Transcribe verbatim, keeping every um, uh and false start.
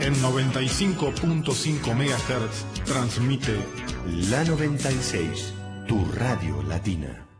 En noventa y cinco punto cinco megahertz transmite La noventa y seis, tu radio latina.